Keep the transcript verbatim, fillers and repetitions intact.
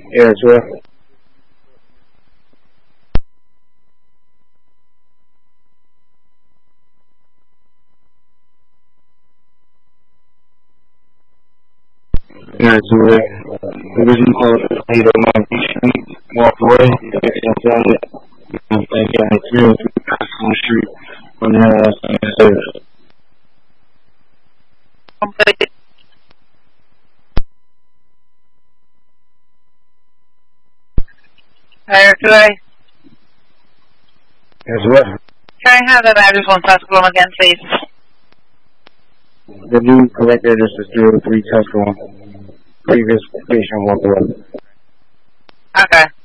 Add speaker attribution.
Speaker 1: Air twelve. Air twelve. Division code eight oh nine Street. Walk away. Inside it. Thank you. On the street. On the house.
Speaker 2: Air today.
Speaker 1: As well.
Speaker 2: Can I have that address on Tusculum again, please?
Speaker 1: The new correct address is zero three Tusculum. Previous patient walk away.
Speaker 2: Okay.